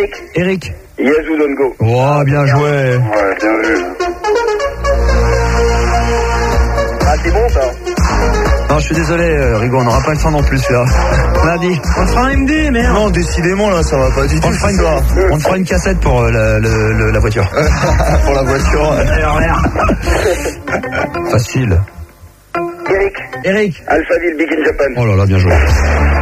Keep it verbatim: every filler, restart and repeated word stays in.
Eric. Eric. Yes ou don't go. Oh, bien joué. Ouais, bien vu. Ah, c'est bon, ça. Non, je suis désolé, euh, Rigo, on n'aura pas le temps non plus, celui-là. Lundi. On fera un M D, merde. Non, décidément, là, ça va pas du tout. On te fera une, on te fera une cassette pour euh, la, le, le, la voiture. Pour la voiture. Facile. Eric. Eric. Alphaville, Big in Japan. Oh là là, bien joué.